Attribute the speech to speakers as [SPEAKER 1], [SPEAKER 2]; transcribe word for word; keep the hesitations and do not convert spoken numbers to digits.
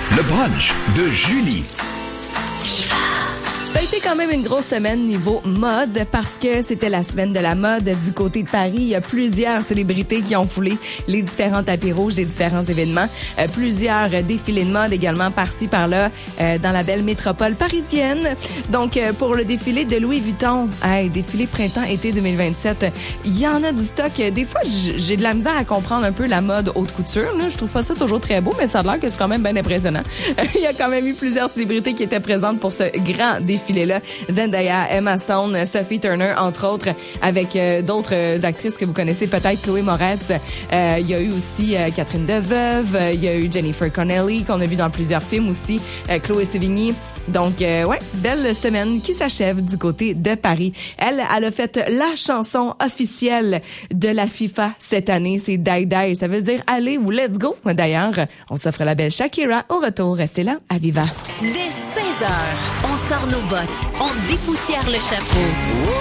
[SPEAKER 1] Le brunch de Julie.
[SPEAKER 2] Ça a été quand même une grosse semaine niveau mode parce que c'était la semaine de la mode du côté de Paris. Il y a plusieurs célébrités qui ont foulé les différents tapis rouges des différents événements. Euh, plusieurs défilés de mode également par-ci par-là euh, dans la belle métropole parisienne. Donc euh, pour le défilé de Louis Vuitton, hey, défilé printemps-été deux mille vingt-sept, il y en a du stock. Des fois, j'ai de la misère à comprendre un peu la mode haute couture. Là. Je trouve pas ça toujours très beau, mais ça a l'air que c'est quand même bien impressionnant. Il y a quand même eu plusieurs célébrités qui étaient présentes pour ce grand défilé. Défilé-là. Zendaya, Emma Stone, Sophie Turner, entre autres, avec euh, d'autres euh, actrices que vous connaissez peut-être, Chloé Moretz. Euh, il y a eu aussi euh, Catherine Deneuve, euh, il y a eu Jennifer Connelly, qu'on a vu dans plusieurs films aussi, euh, Chloé Sevigny. Donc, euh, ouais, belle semaine qui s'achève du côté de Paris. Elle, elle a fait la chanson officielle de la FIFA cette année. C'est Die Die. Ça veut dire allez ou let's go. D'ailleurs, on s'offre la belle Shakira au retour. Restez là, à Viva.
[SPEAKER 3] Dès seize heures, on sort nos bottes, on dépoussière le chapeau.